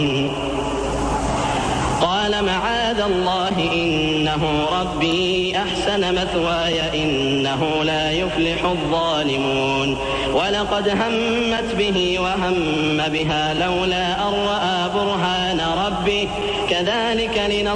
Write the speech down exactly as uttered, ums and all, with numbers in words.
قال معاذ الله إنه ربي أحسن مثواي إنه لا يفلح الظالمون ولقد همت به وهم بها لولا أن رأى برهان ربه كذلك لنصرفه